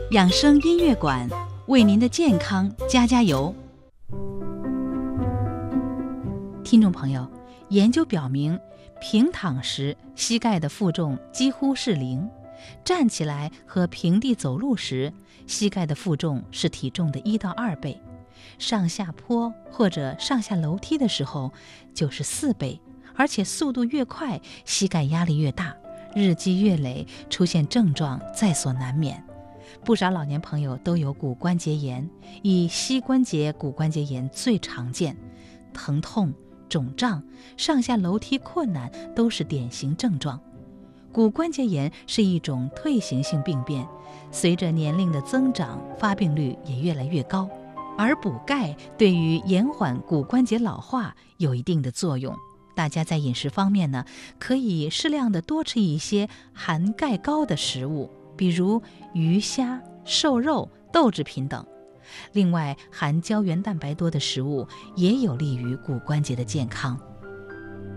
养生音乐馆为您的健康加加油。听众朋友，研究表明，平躺时膝盖的负重几乎是零，站起来和平地走路时，膝盖的负重是体重的1到2倍，上下坡或者上下楼梯的时候就是4倍，而且速度越快，膝盖压力越大，日积月累，出现症状在所难免。不少老年朋友都有骨关节炎，以膝关节骨关节炎最常见，疼痛、肿胀、上下楼梯困难都是典型症状。骨关节炎是一种退行性病变，随着年龄的增长，发病率也越来越高。而补钙对于延缓骨关节老化有一定的作用。大家在饮食方面呢，可以适量的多吃一些含钙高的食物，比如鱼虾、瘦肉、豆制品等。另外，含胶原蛋白多的食物也有利于骨关节的健康。